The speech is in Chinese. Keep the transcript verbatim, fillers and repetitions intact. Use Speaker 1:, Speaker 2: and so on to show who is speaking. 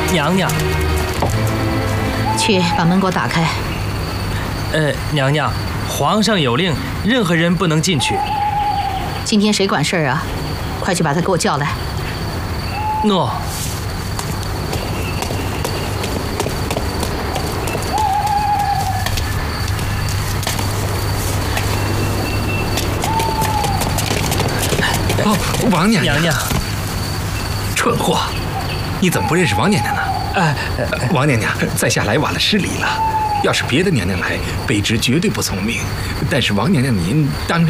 Speaker 1: 娘娘，
Speaker 2: 去把门给我打开。
Speaker 1: 呃，娘娘，皇上有令，任何人不能进去。
Speaker 2: 今天谁管事儿啊？快去把他给我叫来。
Speaker 1: 诺。
Speaker 3: 哦，王娘
Speaker 1: 娘娘，
Speaker 3: 蠢货，你怎么不认识王娘娘呢？
Speaker 1: 哎，
Speaker 3: 王娘娘在下来晚了，失礼了。要是别的娘娘来，卑职绝对不从命。但是王娘娘您当